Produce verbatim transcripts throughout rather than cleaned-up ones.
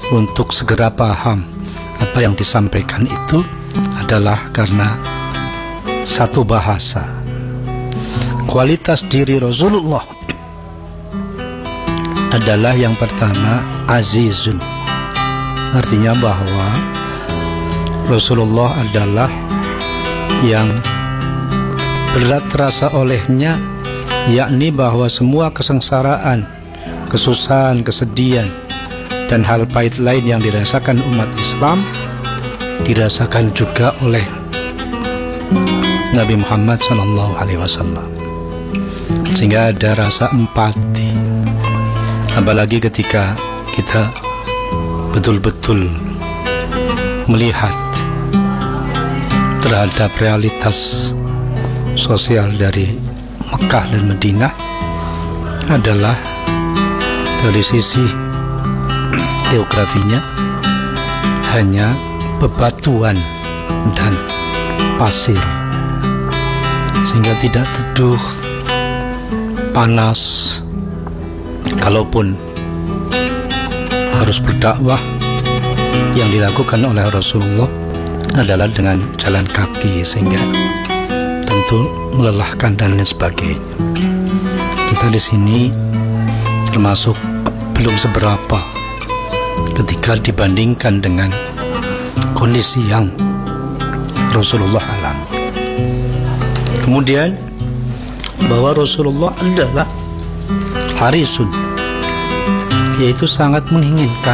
untuk segera paham apa yang disampaikan itu adalah karena satu bahasa. Kualitas diri Rasulullah adalah yang pertama azizun, artinya bahwa Rasulullah adalah yang berat terasa olehnya, yakni bahwa semua kesengsaraan, kesusahan, kesedihan, dan hal pahit lain yang dirasakan umat Islam dirasakan juga oleh Nabi Muhammad shallallahu alaihi wasallam, sehingga ada rasa empati. Apalagi ketika kita betul-betul melihat terhadap realitas sosial dari Mekah dan Madinah adalah dari sisi geografinya hanya bebatuan dan pasir, sehingga tidak teduh, panas. Kalaupun harus berdakwah, yang dilakukan oleh Rasulullah adalah dengan jalan kaki, sehingga tentu melelahkan dan lain sebagainya. Kita di sini termasuk belum seberapa ketika dibandingkan dengan kondisi yang Rasulullah alami. Kemudian bahwa Rasulullah adalah harisun, yaitu sangat menginginkan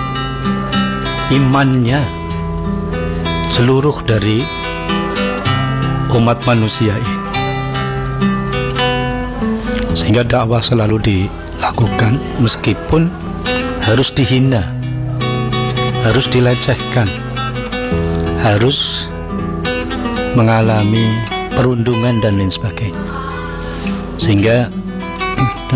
imannya seluruh dari umat manusia ini, sehingga dakwah selalu dilakukan meskipun harus dihina, harus dilecehkan, harus mengalami perundungan dan lain sebagainya, sehingga